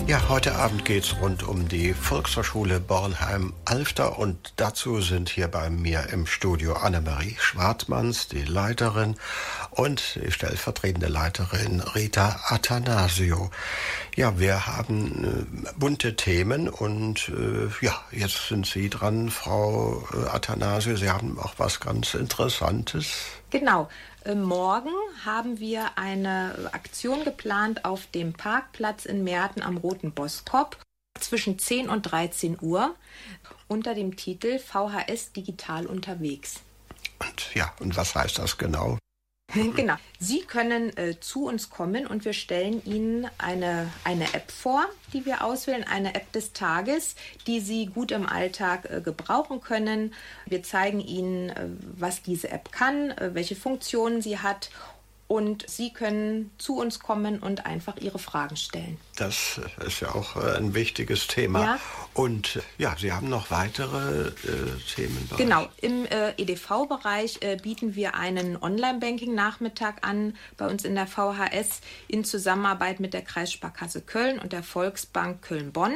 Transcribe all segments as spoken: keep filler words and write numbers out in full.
Ja, heute Abend geht's rund um die Volkshochschule Bornheim-Alfter und dazu sind hier bei mir im Studio Annemarie Schwartmanns, die Leiterin, und die stellvertretende Leiterin Rita Attanasio. Ja, wir haben äh, bunte Themen und äh, ja, jetzt sind Sie dran, Frau äh, Attanasio. Sie haben auch was ganz Interessantes. Genau. Morgen haben wir eine Aktion geplant auf dem Parkplatz in Meerten am Roten Boskop zwischen zehn und dreizehn Uhr unter dem Titel V H S Digital unterwegs. Und ja, und was heißt das genau? Genau. Sie können äh, zu uns kommen und wir stellen Ihnen eine, eine App vor, die wir auswählen, eine App des Tages, die Sie gut im Alltag äh, gebrauchen können. Wir zeigen Ihnen, äh, was diese App kann, äh, welche Funktionen sie hat. Und Sie können zu uns kommen und einfach Ihre Fragen stellen. Das ist ja auch ein wichtiges Thema. Ja. Und ja, Sie haben noch weitere äh, Themen. Genau, im äh, E D V-Bereich äh, bieten wir einen Online-Banking-Nachmittag an, bei uns in der V H S in Zusammenarbeit mit der Kreissparkasse Köln und der Volksbank Köln-Bonn.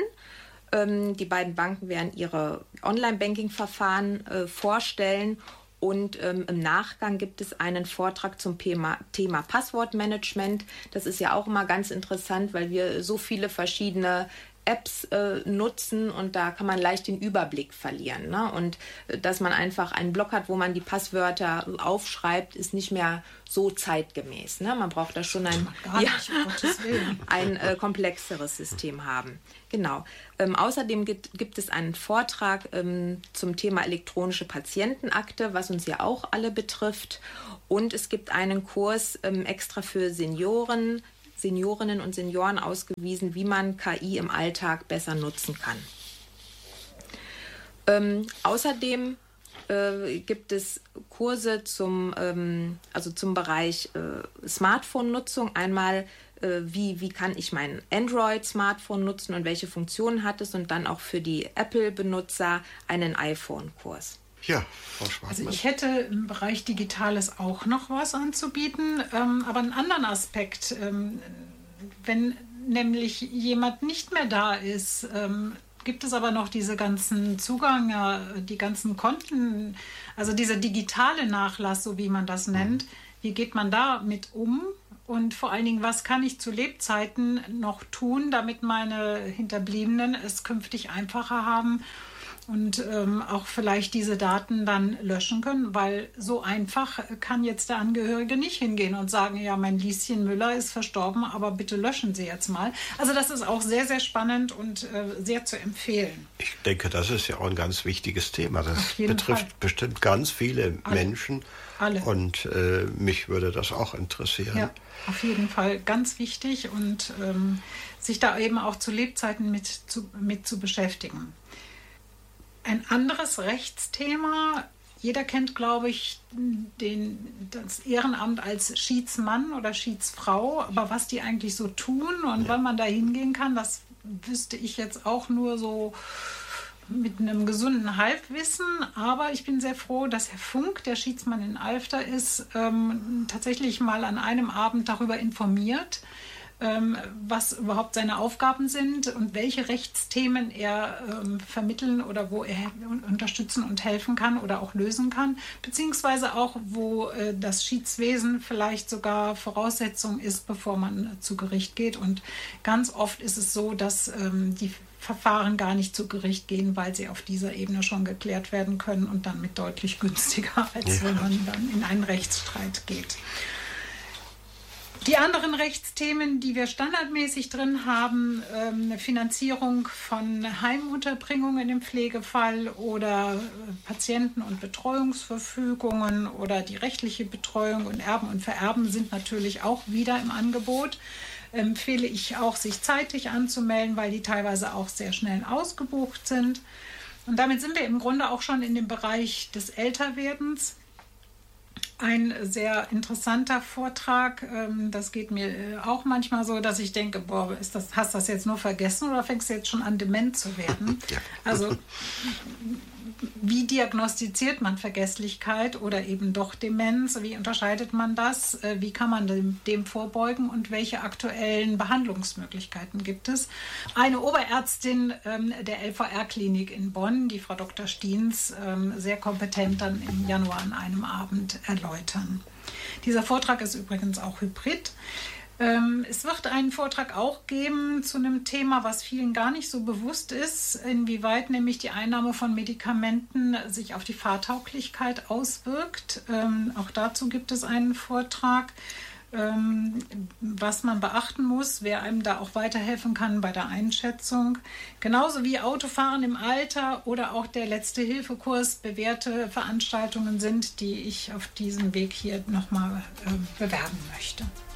Ähm, die beiden Banken werden ihre Online-Banking-Verfahren äh, vorstellen. Und ähm, im Nachgang gibt es einen Vortrag zum Thema, Thema Passwortmanagement. Das ist ja auch immer ganz interessant, weil wir so viele verschiedene Apps äh, nutzen und da kann man leicht den Überblick verlieren. Ne? Und äh, dass man einfach einen Block hat, wo man die Passwörter aufschreibt, ist nicht mehr so zeitgemäß. Ne? Man braucht da schon ein, gar ja, nicht, um Gottes Willen. ein äh, komplexeres System haben. Genau. Ähm, außerdem gibt, gibt es einen Vortrag ähm, zum Thema elektronische Patientenakte, was uns ja auch alle betrifft. Und es gibt einen Kurs ähm, extra für Senioren, Seniorinnen und Senioren ausgewiesen, wie man K I im Alltag besser nutzen kann. Ähm, außerdem äh, gibt es Kurse zum, ähm, also zum Bereich äh, Smartphone-Nutzung. Einmal, äh, wie, wie kann ich mein Android-Smartphone nutzen und welche Funktionen hat es, und dann auch für die Apple-Benutzer einen iPhone-Kurs. Ja, Frau Schwartmann. Also ich hätte im Bereich Digitales auch noch was anzubieten, ähm, aber einen anderen Aspekt. Ähm, wenn nämlich jemand nicht mehr da ist, ähm, gibt es aber noch diese ganzen Zugang, die ganzen Konten, also dieser digitale Nachlass, so wie man das nennt. Wie geht man damit um? Und vor allen Dingen, was kann ich zu Lebzeiten noch tun, damit meine Hinterbliebenen es künftig einfacher haben und ähm, auch vielleicht diese Daten dann löschen können, weil so einfach kann jetzt der Angehörige nicht hingehen und sagen, ja, mein Lieschen Müller ist verstorben, aber bitte löschen Sie jetzt mal. Also das ist auch sehr, sehr spannend und äh, sehr zu empfehlen. Ich denke, das ist ja auch ein ganz wichtiges Thema. Das betrifft Fall. bestimmt ganz viele Alle. Menschen. Alle. Und äh, mich würde das auch interessieren. Ja, auf jeden Fall ganz wichtig und ähm, sich da eben auch zu Lebzeiten mit zu, mit zu beschäftigen. Ein anderes Rechtsthema, jeder kennt, glaube ich, den, das Ehrenamt als Schiedsmann oder Schiedsfrau, aber was die eigentlich so tun und ja. wann man da hingehen kann, das wüsste ich jetzt auch nur so mit einem gesunden Halbwissen, aber ich bin sehr froh, dass Herr Funk, der Schiedsmann in Alfter ist, ähm, tatsächlich mal an einem Abend darüber informiert, ähm, was überhaupt seine Aufgaben sind und welche Rechtsthemen er ähm, vermitteln oder wo er unterstützen und helfen kann oder auch lösen kann, beziehungsweise auch, wo äh, das Schiedswesen vielleicht sogar Voraussetzung ist, bevor man zu Gericht geht. Und ganz oft ist es so, dass ähm, die Verfahren gar nicht zu Gericht gehen, weil sie auf dieser Ebene schon geklärt werden können und dann mit deutlich günstiger, als ja. wenn man dann in einen Rechtsstreit geht. Die anderen Rechtsthemen, die wir standardmäßig drin haben, ähm, Finanzierung von Heimunterbringungen im Pflegefall oder äh, Patienten- und Betreuungsverfügungen oder die rechtliche Betreuung und Erben und Vererben sind natürlich auch wieder im Angebot. Empfehle ich auch, sich zeitig anzumelden, weil die teilweise auch sehr schnell ausgebucht sind. Und damit sind wir im Grunde auch schon in dem Bereich des Älterwerdens. Ein sehr interessanter Vortrag. Das geht mir auch manchmal so, dass ich denke, boah, ist das, hast du das jetzt nur vergessen oder fängst du jetzt schon an, dement zu werden? Ja. Also wie diagnostiziert man Vergesslichkeit oder eben doch Demenz? Wie unterscheidet man das? Wie kann man dem, dem vorbeugen und welche aktuellen Behandlungsmöglichkeiten gibt es? Eine Oberärztin ähm, der L V R-Klinik in Bonn, die Frau Doktor Stiens, ähm, sehr kompetent dann im Januar an einem Abend erläutern. Dieser Vortrag ist übrigens auch hybrid. Es wird einen Vortrag auch geben zu einem Thema, was vielen gar nicht so bewusst ist, inwieweit nämlich die Einnahme von Medikamenten sich auf die Fahrtauglichkeit auswirkt. Auch dazu gibt es einen Vortrag, was man beachten muss, wer einem da auch weiterhelfen kann bei der Einschätzung. Genauso wie Autofahren im Alter oder auch der Letzte-Hilfe-Kurs bewährte Veranstaltungen sind, die ich auf diesem Weg hier nochmal bewerben möchte.